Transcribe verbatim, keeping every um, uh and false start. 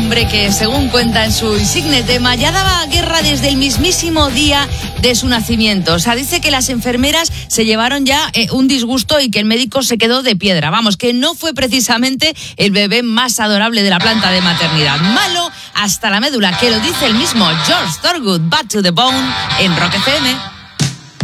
hombre que, según cuenta en su insigne tema, ya daba guerra desde el mismísimo día de su nacimiento. O sea, dice que las enfermeras se llevaron ya eh, un disgusto y que el médico se quedó de piedra. Vamos, que no fue precisamente el bebé más adorable de la planta de maternidad. Malo hasta la médula, que lo dice el mismo George Thorogood. Bad to the bone en Rock F M.